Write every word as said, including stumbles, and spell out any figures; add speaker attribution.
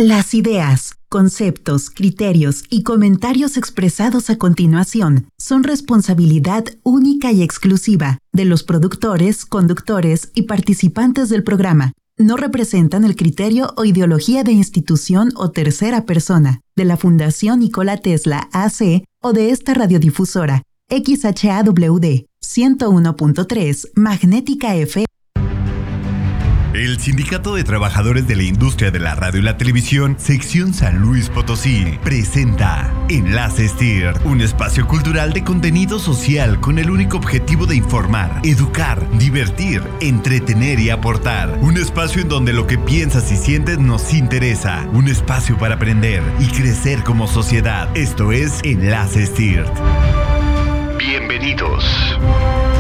Speaker 1: Las ideas, conceptos, criterios y comentarios expresados a continuación son responsabilidad única y exclusiva de los productores, conductores y participantes del programa. No representan el criterio o ideología de institución o tercera persona, de la Fundación Nikola Tesla A C o de esta radiodifusora, X H A W D ciento uno punto tres, Magnética F.
Speaker 2: El Sindicato de Trabajadores de la Industria de la Radio y la Televisión, Sección San Luis Potosí, presenta Enlace S T I R T, un espacio cultural de contenido social con el único objetivo de informar, educar, divertir, entretener y aportar. Un espacio en donde lo que piensas y sientes nos interesa. Un espacio para aprender y crecer como sociedad. Esto es Enlace S T I R T. Bienvenidos.